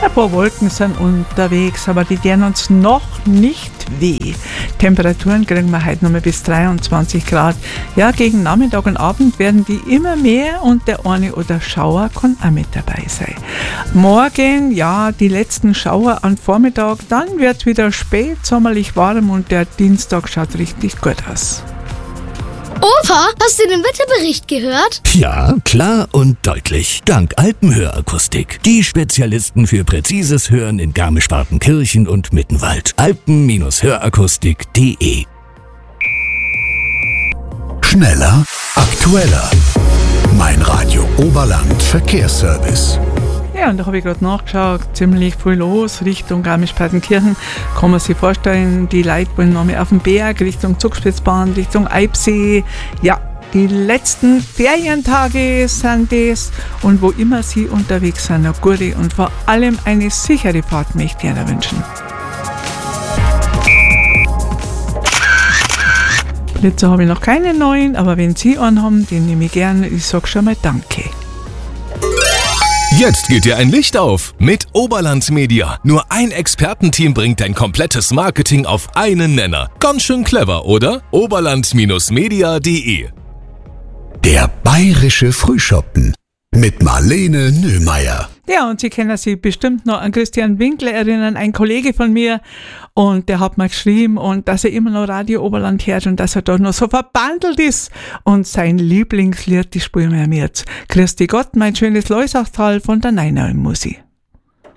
Ein paar Wolken sind unterwegs, aber die tun uns noch nicht weh. Temperaturen kriegen wir heute noch mal bis 23 Grad. Ja, gegen Nachmittag und Abend werden die immer mehr und der eine oder Schauer kann auch mit dabei sein. Morgen, ja, die letzten Schauer am Vormittag, dann wird es wieder spät sommerlich warm und der Dienstag schaut richtig gut aus. Opa, hast du den Wetterbericht gehört? Ja, klar und deutlich. Dank Alpenhörakustik. Die Spezialisten für präzises Hören in Garmisch-Partenkirchen und Mittenwald. Alpen-Hörakustik.de. Schneller, aktueller. Mein Radio Oberland Verkehrsservice. Ja, und da habe ich gerade nachgeschaut, ziemlich viel los Richtung Garmisch-Partenkirchen. Kann man sich vorstellen, die Leute wollen noch mehr auf den Berg, Richtung Zugspitzbahn, Richtung Eibsee. Ja, die letzten Ferientage sind das und wo immer Sie unterwegs sind, eine gute und vor allem eine sichere Fahrt möchte ich Ihnen wünschen. Blitzer habe ich noch keine neuen, aber wenn Sie einen haben, den nehme ich gerne. Ich sage schon mal Danke. Jetzt geht dir ein Licht auf mit Oberland Media. Nur ein Expertenteam bringt dein komplettes Marketing auf einen Nenner. Ganz schön clever, oder? Oberland-media.de. Der bayerische Frühschoppen mit Marlene Nöhmeier. Ja, und Sie kennen sich bestimmt noch an Christian Winkler erinnern, ein Kollege von mir. Und der hat mir geschrieben, und dass er immer noch Radio Oberland hört und dass er da noch so verbandelt ist. Und sein Lieblingslied, die spielen wir ihm jetzt. Grüß dich Gott, mein schönes Leusachtal von der Neinauer Musik.